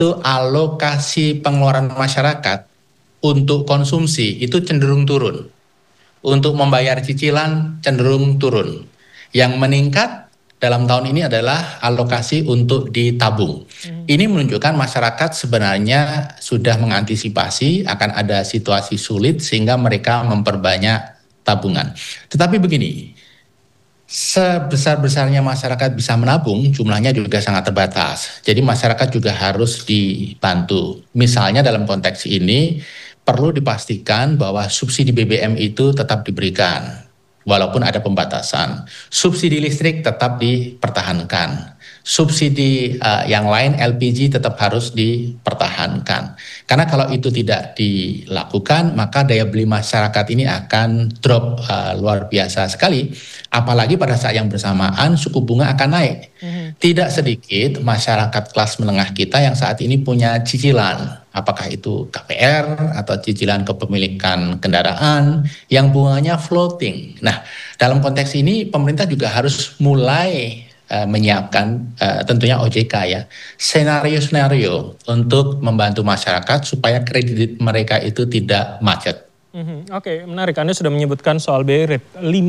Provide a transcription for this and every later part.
alokasi pengeluaran masyarakat untuk konsumsi itu cenderung turun. Untuk membayar cicilan cenderung turun. Yang meningkat dalam tahun ini adalah alokasi untuk ditabung. Ini menunjukkan masyarakat sebenarnya sudah mengantisipasi akan ada situasi sulit sehingga mereka memperbanyak tabungan. Tetapi begini, sebesar-besarnya masyarakat bisa menabung, jumlahnya juga sangat terbatas. Jadi masyarakat juga harus dibantu. Misalnya dalam konteks ini, perlu dipastikan bahwa subsidi BBM itu tetap diberikan, walaupun ada pembatasan. Subsidi listrik tetap dipertahankan. Subsidi yang lain LPG tetap harus dipertahankan. Karena kalau itu tidak dilakukan, maka daya beli masyarakat ini akan drop luar biasa sekali. Apalagi pada saat yang bersamaan suku bunga akan naik. Tidak sedikit masyarakat kelas menengah kita yang saat ini punya cicilan. Apakah itu KPR atau cicilan kepemilikan kendaraan yang bunganya floating. Nah, dalam konteks ini pemerintah juga harus mulai menyiapkan tentunya OJK ya, senario-senario untuk membantu masyarakat supaya kredit mereka itu tidak macet. Oke, menarik. Anda sudah menyebutkan soal BI rate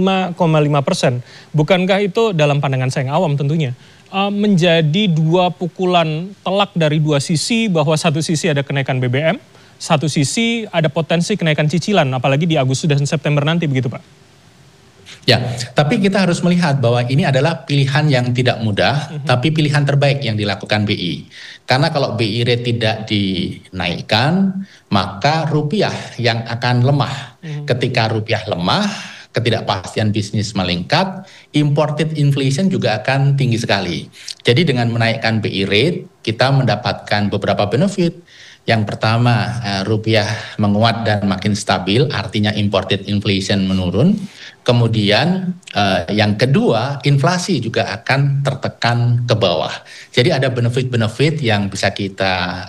5,5%. Bukankah itu dalam pandangan saya yang awam tentunya menjadi dua pukulan telak dari dua sisi, bahwa satu sisi ada kenaikan BBM, satu sisi ada potensi kenaikan cicilan, apalagi di Agustus dan September nanti, begitu Pak? Ya, tapi kita harus melihat bahwa ini adalah pilihan yang tidak mudah, tapi pilihan terbaik yang dilakukan BI. Karena kalau BI rate tidak dinaikkan, maka rupiah yang akan lemah. Ketika rupiah lemah, ketidakpastian bisnis meningkat, imported inflation juga akan tinggi sekali. Jadi dengan menaikkan BI rate, kita mendapatkan beberapa benefit. Yang pertama, rupiah menguat dan makin stabil, artinya imported inflation menurun. Kemudian yang kedua, inflasi juga akan tertekan ke bawah. Jadi ada benefit-benefit yang bisa kita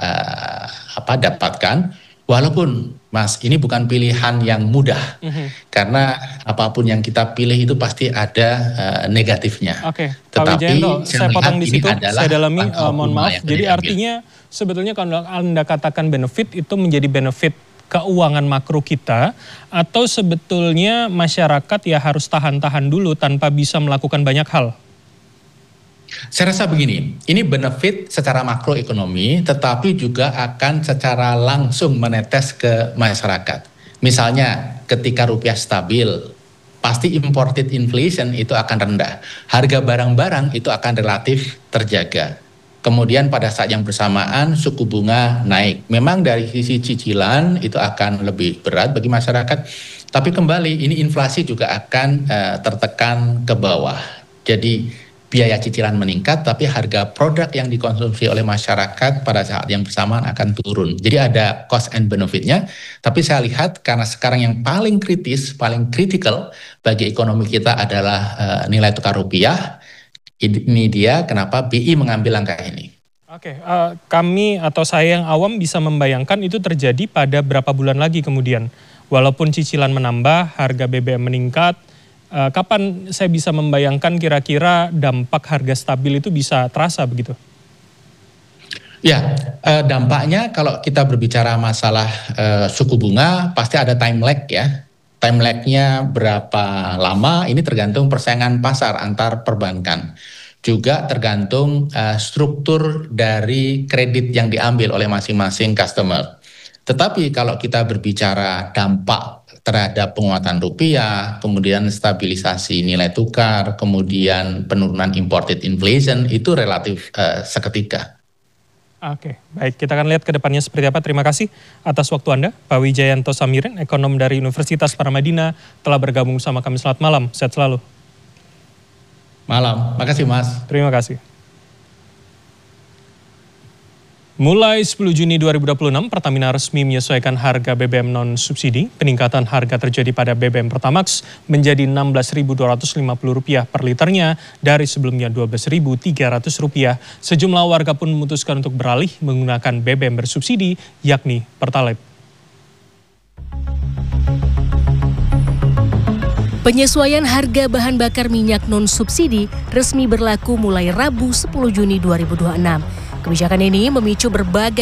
dapatkan. Walaupun Mas, ini bukan pilihan yang mudah. Karena apapun yang kita pilih itu pasti ada negatifnya. Oke, Pak Tetapi Wijayanto, saya potong di situ, saya dalami, mohon maaf. Jadi artinya sebetulnya kalau Anda katakan benefit itu menjadi benefit keuangan makro kita, atau sebetulnya masyarakat ya harus tahan-tahan dulu tanpa bisa melakukan banyak hal? Saya rasa begini, ini benefit secara makroekonomi, tetapi juga akan secara langsung menetes ke masyarakat. Misalnya ketika rupiah stabil, pasti imported inflation itu akan rendah. Harga barang-barang itu akan relatif terjaga. Kemudian pada saat yang bersamaan suku bunga naik. Memang dari sisi cicilan itu akan lebih berat bagi masyarakat. Tapi kembali ini inflasi juga akan tertekan ke bawah. Jadi biaya cicilan meningkat tapi harga produk yang dikonsumsi oleh masyarakat pada saat yang bersamaan akan turun. Jadi ada cost and benefitnya. Tapi saya lihat karena sekarang yang paling kritis, paling kritikal bagi ekonomi kita adalah nilai tukar rupiah. Ini dia kenapa BI mengambil langkah ini. Oke, kami atau saya yang awam bisa membayangkan itu terjadi pada berapa bulan lagi kemudian. Walaupun cicilan menambah, harga BBM meningkat, kapan saya bisa membayangkan kira-kira dampak harga stabil itu bisa terasa begitu? Ya, dampaknya kalau kita berbicara masalah suku bunga, pasti ada time lag ya. Time lag-nya berapa lama, ini tergantung persaingan pasar antar perbankan. Juga tergantung struktur dari kredit yang diambil oleh masing-masing customer. Tetapi kalau kita berbicara dampak terhadap penguatan rupiah, kemudian stabilisasi nilai tukar, kemudian penurunan imported inflation, itu relatif seketika. Oke, baik. Kita akan lihat ke depannya seperti apa. Terima kasih atas waktu Anda. Pak Wijayanto Samirin, ekonom dari Universitas Paramadina, telah bergabung sama kami. Selamat malam, sehat selalu. Malam, makasih Mas. Terima kasih. Mulai 10 Juni 2026, Pertamina resmi menyesuaikan harga BBM non-subsidi. Peningkatan harga terjadi pada BBM Pertamax menjadi Rp16.250 per liternya dari sebelumnya Rp12.300. Sejumlah warga pun memutuskan untuk beralih menggunakan BBM bersubsidi, yakni Pertalite. Penyesuaian harga bahan bakar minyak non-subsidi resmi berlaku mulai Rabu 10 Juni 2026. Kebijakan ini memicu berbagai